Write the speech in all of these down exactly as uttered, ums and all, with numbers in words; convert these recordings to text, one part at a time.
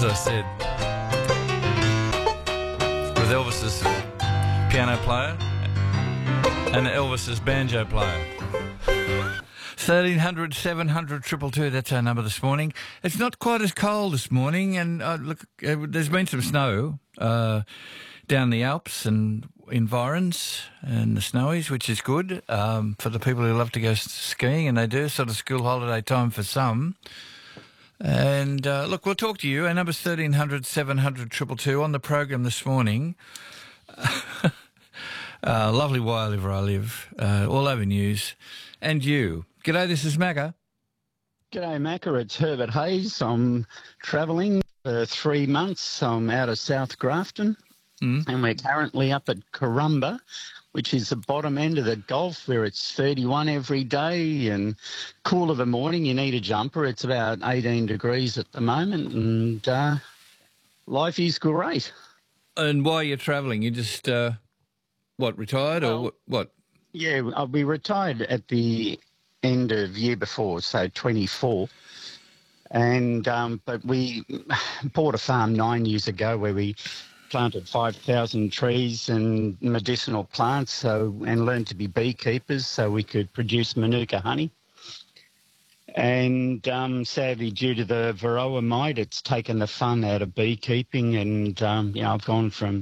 I said, with Elvis's piano player and Elvis's banjo player. thirteen hundred, seven hundred, triple two, that's our number this morning. It's not quite as cold this morning, and uh, look, uh, there's been some snow uh, down the Alps and environs and the snowies, which is good um, for the people who love to go skiing, and they do, sort of school holiday time for some. And uh, look, we'll talk to you. Our number's thirteen hundred, seven hundred, triple two on the program this morning. uh, lovely where I live, where I live, uh, all over news. And you. G'day, this is Macca. G'day, Macca. It's Herbert Hayes. I'm travelling for three months. I'm out of South Grafton, mm. and we're currently up at Corumba, which is the bottom end of the Gulf, where it's thirty-one every day and cool of the morning. You need a jumper. It's about eighteen degrees at the moment, and uh, life is great. And while you're travelling, you just, uh, what, retired well, or what? Yeah, we retired at the end of year before, so twenty-four. And um, but we bought a farm nine years ago where we planted five thousand trees and medicinal plants, so and learned to be beekeepers so we could produce Manuka honey. And um, sadly, due to the Varroa mite, it's taken the fun out of beekeeping, and um, you know, I've gone from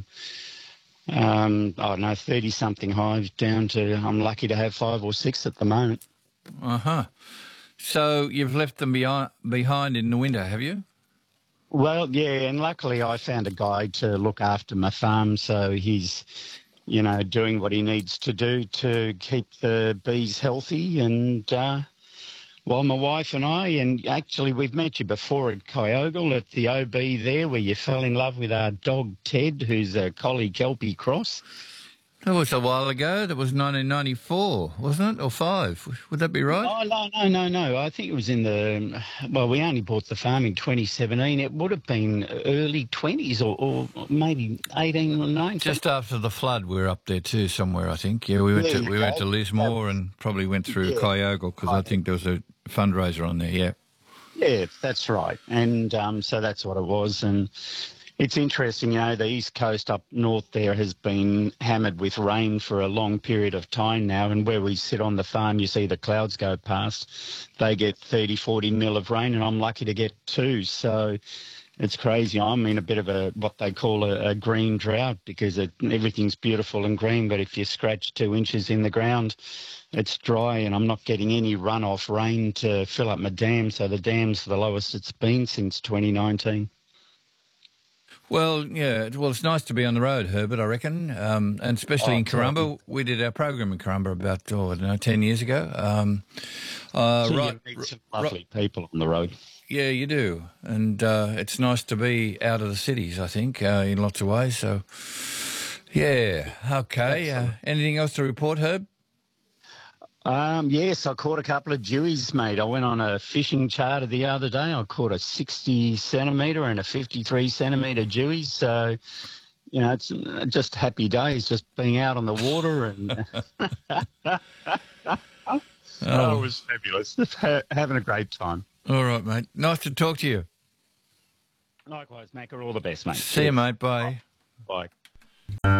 Um, I don't know, thirty-something hives down to, I'm lucky to have five or six at the moment. Uh-huh. So you've left them behind, behind in the winter, have you? Well, yeah, and luckily I found a guy to look after my farm, so he's, you know, doing what he needs to do to keep the bees healthy. And, uh, well, my wife and I, and actually we've met you before at Kyogle at the O B there, where you fell in love with our dog Ted, who's a Collie Kelpie cross. That was a while ago. That was nineteen ninety-four, wasn't it? Or five? Would that be right? Oh, no, no, no, no. I think it was in the, well, we only bought the farm in twenty seventeen. It would have been early twenties or, or maybe eighteen or nineteen. Just after the flood, we were up there too somewhere, I think. Yeah, we went yeah, to we went to Lismore and probably went through yeah. Kyogle because I think there was a fundraiser on there, yeah. Yeah, that's right. And um, so that's what it was. And it's interesting, you know, the East Coast up north there has been hammered with rain for a long period of time now, and where we sit on the farm, you see the clouds go past. They get thirty, forty mil of rain, and I'm lucky to get two. So it's crazy. I'm in a bit of a what they call a, a green drought because it, everything's beautiful and green, but if you scratch two inches in the ground, it's dry, and I'm not getting any runoff rain to fill up my dam, so the dam's the lowest it's been since twenty nineteen. Well, yeah, well, it's nice to be on the road, Herbert, I reckon, um, and especially oh, in Corumba. We did our program in Corumba about, oh, I don't know, ten years ago. Um, uh, so right, you meet some lovely right, people on the road. Yeah, you do, and uh, it's nice to be out of the cities, I think, uh, in lots of ways. So, yeah, okay. Uh, anything else to report, Herb? Um, yes, I caught a couple of dewies, mate. I went on a fishing charter the other day. I caught a sixty centimetre and a fifty-three centimetre dewey. So, you know, it's just happy days, just being out on the water. And oh, oh, it was fabulous. Just ha- having a great time. All right, mate. Nice to talk to you. Likewise, Macca. All the best, mate. See you, mate. Bye. Bye.